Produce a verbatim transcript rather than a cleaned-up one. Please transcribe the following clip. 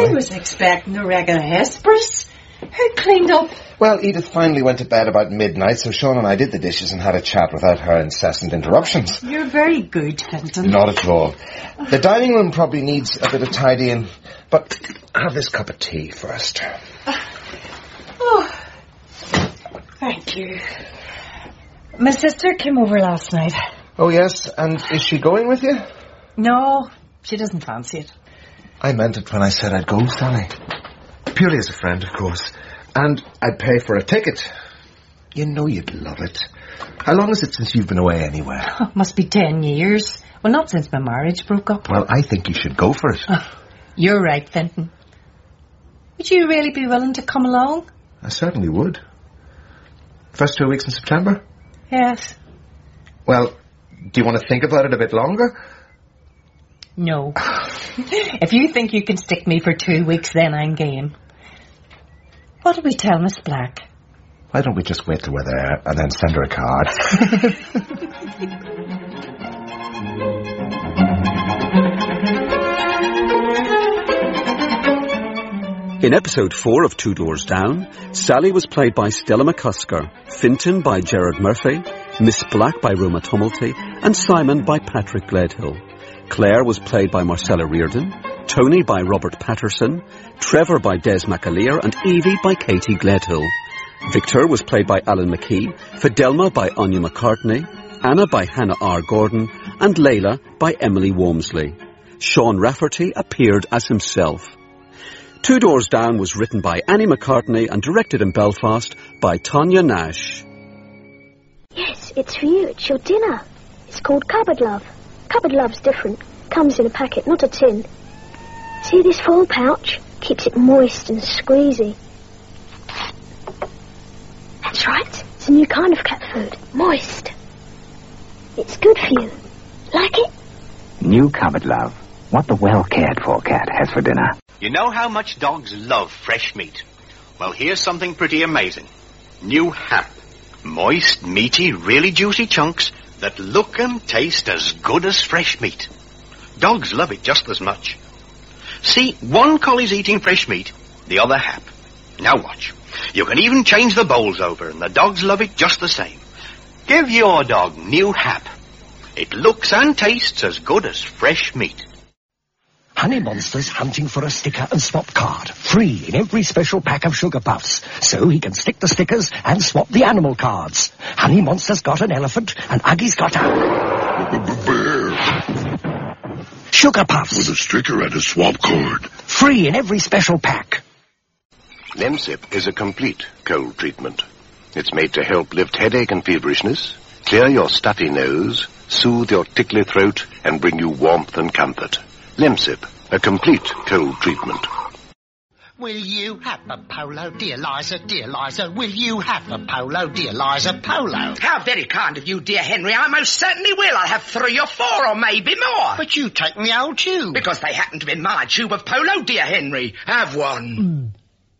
Sally? I was expecting a regular Hesperus. Who cleaned up? Well, Edith finally went to bed about midnight, so Sean and I did the dishes and had a chat without her incessant interruptions. You're very good, Fenton. Not at all. The dining room probably needs a bit of tidying, but have this cup of tea first. Oh, thank you. My sister came over last night. Oh, yes, and is she going with you? No, she doesn't fancy it. I meant it when I said I'd go, Sally. Purely as a friend, of course. And I'd pay for a ticket. You know you'd love it. How long is it since you've been away anywhere? Oh, must be ten years. Well, not since my marriage broke up. Well, I think you should go for it. Oh, you're right, Fenton. Would you really be willing to come along? I certainly would. First two weeks in September? Yes. Well, do you want to think about it a bit longer? No. If you think you can stick me for two weeks, then I'm game. What do we tell Miss Black? Why don't we just wait till we're there and then send her a card? In episode four of Two Doors Down, Sally was played by Stella McCusker, Finton by Gerard Murphy, Miss Black by Roma Tumulty, and Simon by Patrick Gledhill. Claire was played by Marcella Reardon, Tony by Robert Patterson, Trevor by Des McAleer, and Evie by Katie Gledhill. Victor was played by Alan McKee, Fidelma by Anya McCartney, Anna by Hannah R. Gordon, and Layla by Emily Walmsley. Sean Rafferty appeared as himself. Two Doors Down was written by Annie McCartney and directed in Belfast by Tanya Nash. Yes, it's for you. It's your dinner. It's called Cupboard Love. Cupboard Love's different. Comes in a packet, not a tin. See this foil pouch? Keeps it moist and squeezy. That's right. It's a new kind of cat food. Moist. It's good for you. Like it? New Cupboard Love. What the well-cared-for cat has for dinner. You know how much dogs love fresh meat? Well, here's something pretty amazing. New Hap. Moist, meaty, really juicy chunks that look and taste as good as fresh meat. Dogs love it just as much. See, one collie's eating fresh meat, the other Hap. Now watch. You can even change the bowls over, and the dogs love it just the same. Give your dog New Hap. It looks and tastes as good as fresh meat. Honey Monster's hunting for a sticker and swap card. Free in every special pack of Sugar Puffs. So he can stick the stickers and swap the animal cards. Honey Monster's got an elephant and Uggy's got a... bear. Sugar Puffs. With a sticker and a swap card. Free in every special pack. Lemsip is a complete cold treatment. It's made to help lift headache and feverishness, clear your stuffy nose, soothe your tickly throat, and bring you warmth and comfort. Lemsip, a complete cold treatment. Will you have a polo, dear Liza, dear Liza? Will you have a polo, dear Liza, polo? How very kind of you, dear Henry. I most certainly will. I'll have three or four or maybe more. But you take me old tube. Because they happen to be my tube of polo, dear Henry. Have one.